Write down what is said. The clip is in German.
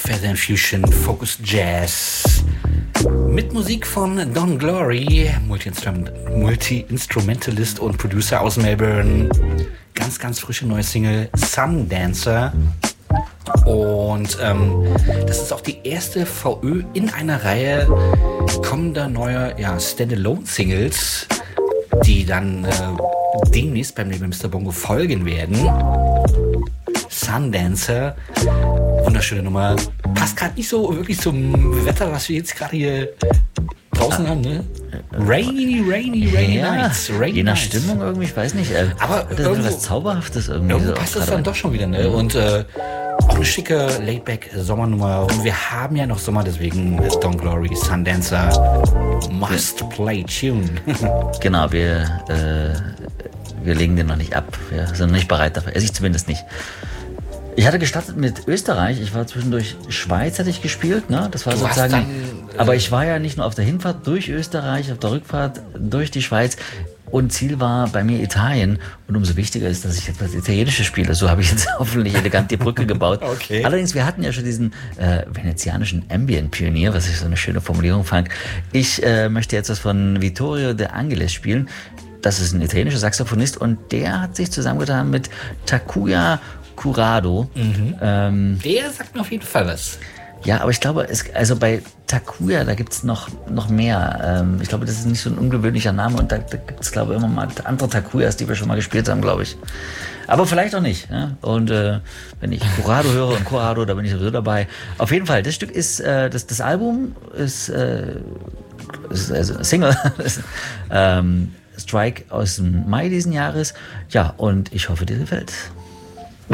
Feather Fusion, Focus Jazz. Mit Musik von Don Glory, Multi-Instrumentalist und Producer aus Melbourne. Ganz, ganz frische neue Single, Sundancer. Und das ist auch die erste VÖ in einer Reihe kommender neuer Standalone-Singles, die dann demnächst beim Label Mr. Bongo folgen werden. Sundancer, wunderschöne Nummer. Passt gerade nicht so wirklich zum Wetter, was wir jetzt gerade hier draußen haben, ne? Rainy Nights. Je nach Stimmung irgendwie, ich weiß nicht. Aber das ist was Zauberhaftes irgendwie. Irgendwo so passt das dann doch schon wieder, ne? Und auch eine schicke Laidback-Sommernummer. Und wir haben ja noch Sommer, deswegen Don Glory, Sundancer, Must Play Tune. Genau, wir legen den noch nicht ab. Wir sind noch nicht bereit dafür. Also ich zumindest nicht. Ich hatte gestartet mit Österreich. Ich war zwischendurch Schweiz, hatte ich gespielt. Ne? Das war Du sozusagen. hast dann, aber ich war ja nicht nur auf der Hinfahrt durch Österreich, auf der Rückfahrt durch die Schweiz. Und Ziel war bei mir Italien. Und umso wichtiger ist, dass ich etwas Italienisches spiele. So habe ich jetzt hoffentlich elegant die Brücke gebaut. Okay. Allerdings, wir hatten ja schon diesen venezianischen Ambient-Pionier, was ich so eine schöne Formulierung fand. Ich möchte jetzt was von Vittorio De Angelis spielen. Das ist ein italienischer Saxophonist und der hat sich zusammengetan mit Takuya Kurado. der sagt mir auf jeden Fall was. Ja, aber ich glaube, also bei Takuya, da gibt's noch mehr. Ich glaube, das ist nicht so ein ungewöhnlicher Name und da gibt's, glaube ich, immer mal andere Takuyas, die wir schon mal gespielt haben, glaube ich. Aber vielleicht auch nicht. Ja? Und wenn ich Kurado höre und Kurado, da bin ich sowieso dabei. Auf jeden Fall, das Stück ist, das Album ist also Single, Strike aus dem Mai diesen Jahres. Ja, und ich hoffe, dir gefällt.